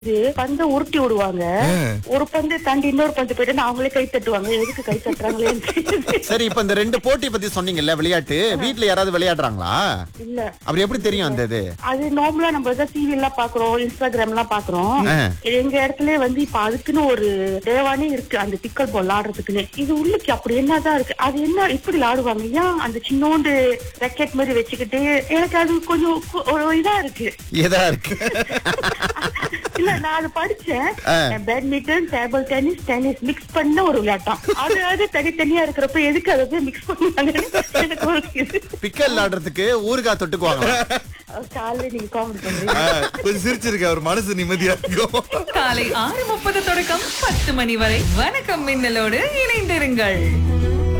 பந்து உருட்டி விடுவாங்க. ஒரு பந்து தாண்டி இன்னொரு பந்து போயிட்டு அவங்களே கை தட்டுவாங்க. எதுக்கு கை தட்டுறாங்களே சரி, இப்ப இந்த 2 போட்டி பத்தி சொன்னீங்கல்ல, விளையாட்டு வீட்ல யாராவது விளையாடுறாங்களா? இல்ல. அப்படி எப்படி தெரியும் அந்த இது? அது நார்மலா நம்ம டிவி எல்லாம் பாக்குறோம், இன்ஸ்டாகிராம் எல்லாம் பாக்குறோம். எங்க இடத்துல இப்ப அதுக்குன்னு ஒரு தேவானே இருக்கு, அந்த பிக்கல் பால் ஆடுறதுக்குன்னு. இது உள்ளுக்கு அப்படி என்னதான் இருக்கு, அது என்ன இப்படி விளையாடுவாங்க? ஏன் அந்த சின்னோண்டு ராக்கெட் மாதிரி வச்சுக்கிட்டு, எனக்கு அது கொஞ்சம் ஒரு இதா இருக்கு. இதா இருக்கு. இல்ல, நான் அது படிச்சேன். Badminton, table tennis, tennis mix பண்ண ஒரு விளையாட்டம். அது தனித்தனியா இருக்கிறப்ப எதுக்கு அதை மிக்ஸ் பண்ணுவாங்கன்னு எனக்கு ஒரு பிக்கல் ஆடுறதுக்கு ஊறுகாய் தொட்டுக்குவாங்க. காலையில நீங்க காமெடி பண்றீங்க. கொஞ்சம் சிரிச்சிருக்க, அவர் மனசு நிம்மதியா இருக்கும். காலை 6:30 தொடக்கம் 10 மணி வரை வணக்கம் மின்னலோடு இணைந்திருங்கள்.